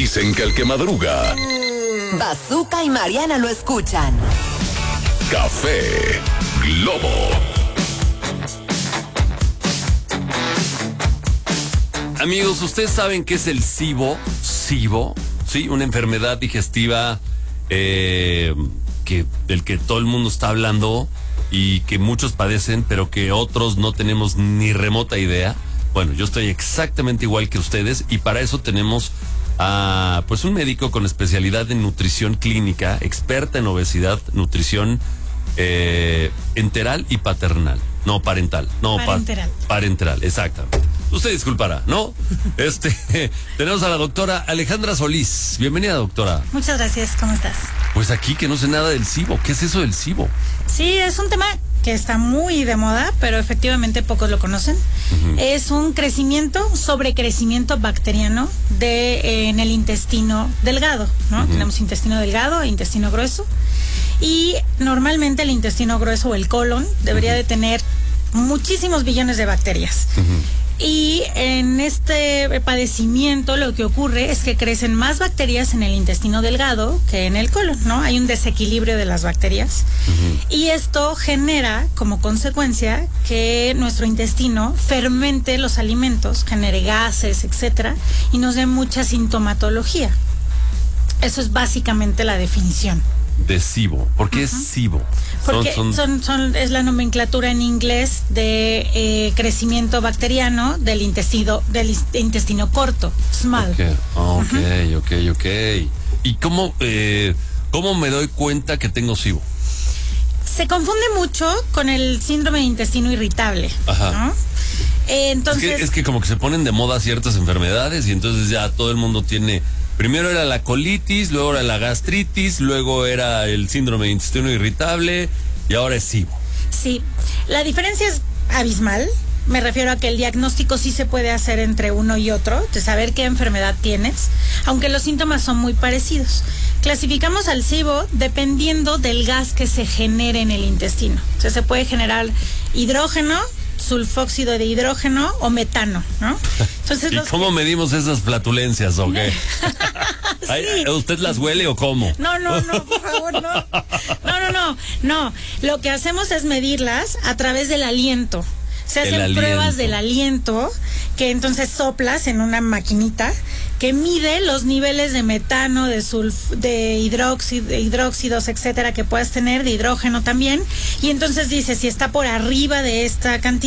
Dicen que el que madruga. Bazooka y Mariana lo escuchan. Café Globo. Amigos, ¿ustedes saben qué es el SIBO? SIBO, sí, una enfermedad digestiva del que todo el mundo está hablando y que muchos padecen, pero que otros no tenemos ni remota idea. Bueno, yo estoy exactamente igual que ustedes y para eso tenemos a pues un médico con especialidad en nutrición clínica, experta en obesidad, nutrición enteral y paternal. No, parental. No, parenteral. Parenteral, exactamente. Usted disculpará, ¿no? Tenemos a la doctora Alejandra Solís. Bienvenida, doctora. Muchas gracias, ¿cómo estás? Pues aquí que no sé nada del SIBO. ¿Qué es eso del SIBO? Sí, es un tema que está muy de moda, pero efectivamente pocos lo conocen. Es un sobrecrecimiento bacteriano en el intestino delgado, ¿no? Tenemos intestino delgado e intestino grueso. Y normalmente el intestino grueso o el colon debería de tener muchísimos billones de bacterias. Y en este padecimiento lo que ocurre es que crecen más bacterias en el intestino delgado que en el colon, ¿no? Hay un desequilibrio de las bacterias. Y esto genera como consecuencia que nuestro intestino fermente los alimentos, genere gases, etcétera, y nos dé mucha sintomatología. Eso es básicamente la definición de SIBO. ¿Por qué es SIBO? Porque es la nomenclatura en inglés de crecimiento bacteriano del intestino corto, small. Ok. ¿Y cómo me doy cuenta que tengo SIBO? Se confunde mucho con el síndrome de intestino irritable, ¿no? Entonces es que como que se ponen de moda ciertas enfermedades y entonces ya todo el mundo tiene. Primero era la colitis, luego era la gastritis, luego era el síndrome de intestino irritable y ahora es SIBO. Sí, la diferencia es abismal. Me refiero a que el diagnóstico sí se puede hacer entre uno y otro, de saber qué enfermedad tienes, aunque los síntomas son muy parecidos. Clasificamos al SIBO dependiendo del gas que se genere en el intestino. O sea, se puede generar hidrógeno, sulfóxido de hidrógeno o metano, ¿no? Entonces, ¿Y cómo medimos esas flatulencias o qué? Sí. ¿Usted las huele o cómo? No, por favor, no. Lo que hacemos es medirlas a través del aliento. Se hacen pruebas del aliento, que entonces soplas en una maquinita que mide los niveles de metano, de hidróxidos, etcétera, que puedas tener, de hidrógeno también, y entonces dice si está por arriba de esta cantidad